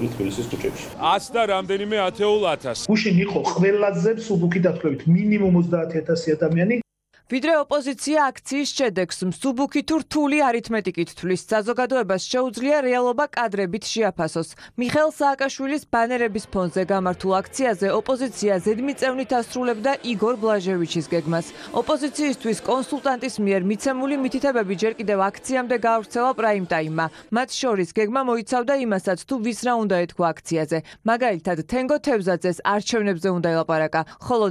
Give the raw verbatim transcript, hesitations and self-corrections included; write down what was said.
განვითარებული თბილისის ქუჩებში. ას და რამდენიმე ათეულ ათას. გუშინ იყო ყველაზე მსუბუქი დათვლებით მინიმუმ ოცდაათი ათასი ადამიანი. ვიდრე ოპოზიცია აქციის შედეგს მსუბუქი თუ რთული არითმეტიკით თვლის, საზოგადოებას შეუძლია რეალობა კადრებით შეაფასოს. მიხეილ სააკაშვილის ბანერების ფონზე გამართულ აქციაზე ოპოზიცია ზედმიწევნით ასრულებდა იგორ ბლაჟევიჩის გეგმას. ოპოზიციისთვის კონსულტანტის მიერ მიცემული მითითებები ჯერ კიდევ აქციამდე გაავრცელა პრაიმ-ტაიმმა. მათ შორის გეგმა მოიცავდა იმასაც, თუ ვის რა უნდა ეთქვა აქციაზე. მაგალითად, თენგო თევზაძეს არჩევნებზე უნდა ელაპარაკა, ხოლო